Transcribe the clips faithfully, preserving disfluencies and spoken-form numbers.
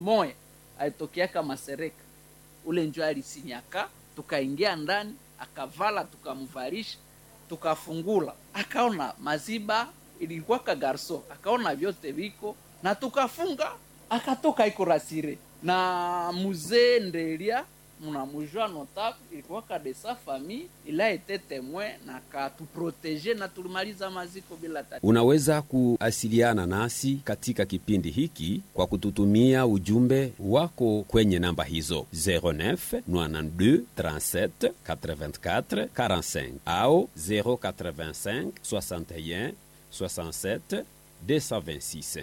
moya alitokea kama Sereka, ule njoo alisinyaka, tukaingia ndani, akavala, tukamvalisha, tukafungula, akaona maziba ilikuwa ka garso, akaona vyote viko na tukafunga, akatoka iko rasire. Na muzee Ndelia mnamujua notable, ilikuwa ka de sa famille, il a été témoin na katuproteger na tulimaliza maziko bila tatizo. Unaweza kuasiliana nasi katika kipindi hiki kwa kututumia ujumbe wako kwenye namba hizo zero neuf quatre-vingt-deux trente-sept quatre-vingt-quatre quarante-cinq au zero quatre-vingt-cinq soixante et un soixante-sept deux cent vingt-six.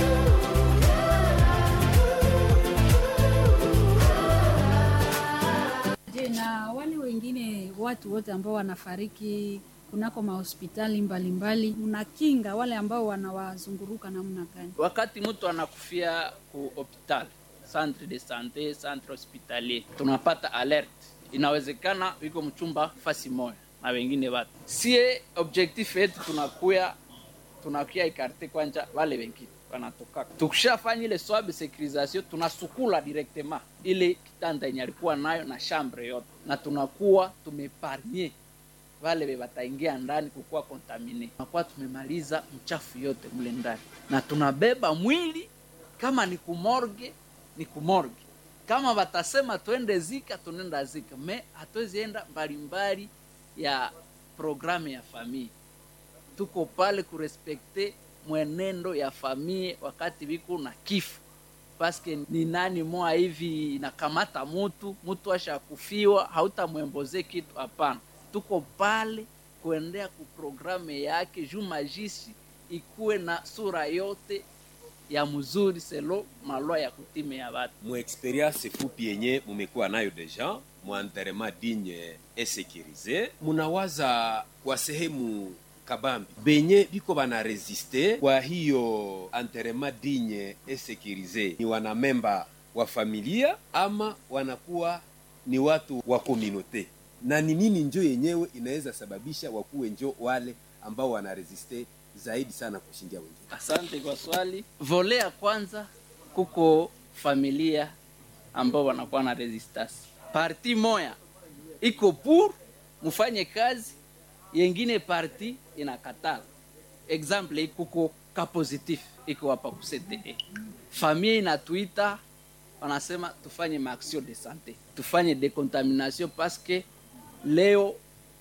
Na wale wengine watu wote ambao wanafariki kunako mahospitali mbalimbali, unakinga wale ambao wanawazunguruka namna gani? Wakati mtu anakufia ku hospital, centre de santé, centre hospitalier, tunapata alert. Inawezekana wiko mchumba fasi moja na wengine watu. Sie objectif yetu tunakuya tunakia ikarte kwanja wale wengine wanatoka. Tukishafanya ile swab securisation, tunasukula directement ile kitanda yenye alikuwa nayo na chambre yote, na tunakuwa tumeparnie wale we wataingia ndani kukua contamine. Tunakuwa tumemaliza mchafu yote mle ndani, na tunabeba mwili kama ni kumorge ni kumorge, kama watasema tuende zika tunenda zika, me hatuwezi enda mbalimbali ya programu ya familia. Tuko pale kurespekte mwenendo ya familia wakati wiko na kifo, paske ni nani moa hivi nakamata mutu mutu asha kufiwa hautamwemboze kitu, hapana. Tuko pale kuendea ku programe yake juu majisi ikuwe na sura yote ya mzuri selo malwa ya kutime ya watu. Mu experience fupi yenye mumekuwa nayo deja mu enterrement digne et sécurisé, munawaza kwa sehemu kabambi benye biko bana resiste kwa hiyo enterrement digne et sécurisé, ni wanamemba wa familia ama wanakuwa ni watu wa communauté? Na ni nini njo yenyewe inaweza sababisha wakuwe njo wale ambao wana resiste zaidi sana kushindia wengine? Asante kwa swali. Vole ya kwanza, kuko familia ambao wanakuwa na resistance. Parti moya iko pour mufanye kazi, yengine parti inakatala. Example kuko ka positif iko hapa ku C T E. Familia inatuita, wanasema tufanye maaction de santé, tufanye decontamination parce que leo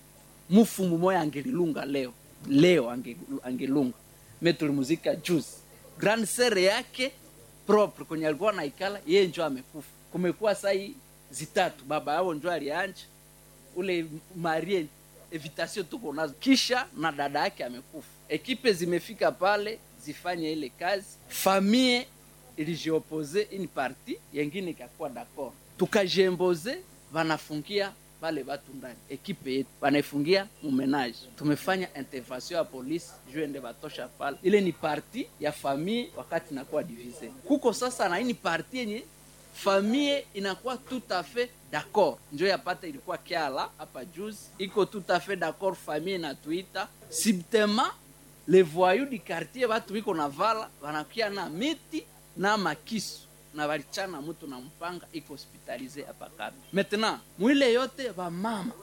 mufumu moya angelilunga leo leo angelunga metuli muzika juice grand sere yake propre kwenye alikuwa naikala yeye njoo amekufa. Kumekuwa sai zitatu, baba yao njoo alianja ule Marie evitation tuko nazo, kisha na dada yake amekufa. Ekipe zimefika pale zifanye ile kazi, famille ilijiopose une partie, yengine ikakuwa d'accord, tukajemboze wanafungia wale watu ndani. Ekipe yetu wanafungia mumenage, tumefanya intervention ya police juu ende batosha pale. Ile ni parti ya famille wakati inakuwa divise. Kuko sasa na ini parti yenye famille inakuwa tout à fait d'accord, njoo yapata ilikuwa kiala hapa juzi, iko tout à fait d'accord. Famille na tuita subtement les voyous du quartier, watu wiko na vala wanakia na miti na makisu na walichana mtu na mpanga, iko hospitalize hapa kata. Maintenant mwile yote ba mama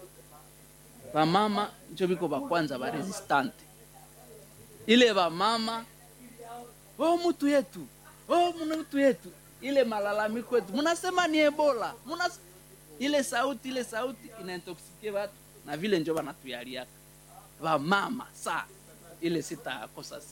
ba mama njo biko ba kwanza ba resistante. Ile ba mama, oh mtu yetu, oh mtu yetu, ile malalamiko yetu mnasema ni Ebola, mnas ile sauti ile sauti inaintoxike watu, na vile njo banatuyalia ba mama. Saa ile sita kosa